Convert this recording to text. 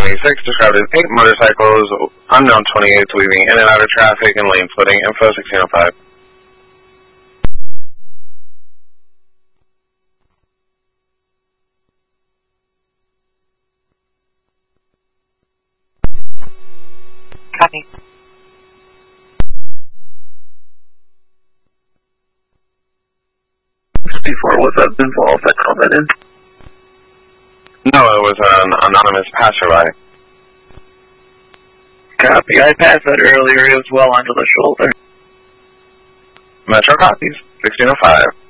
26 described as 8 motorcycles, unknown 28 weaving in and out of traffic and lane splitting. Info 1605. Copy. Before was that involved that commented? No, it was an anonymous passerby. Copy. I passed that earlier. It was well onto the shoulder. Metro copies. 1605.